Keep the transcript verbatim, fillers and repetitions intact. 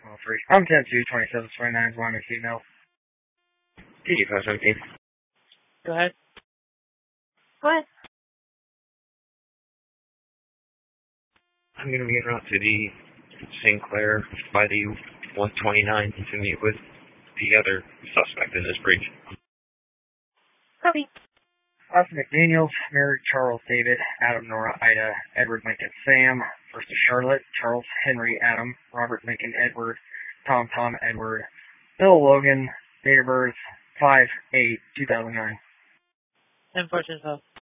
Oh, three. I'm ten two, twenty-seven, twenty-nine, one and female. T G five seventeen. Go ahead. Go ahead. I'm going to be en route to the Saint Clair by the one twenty-nine to meet with the other suspect in this breach. Copy. Austin McDaniels, Mary Charles David, Adam Nora Ida, Edward Lincoln Sam, First to Charlotte, Charles Henry Adam, Robert Lincoln Edward, Tom Tom Edward, Bill Logan, date of birth five eight two thousand nine. ten fourteen twelve.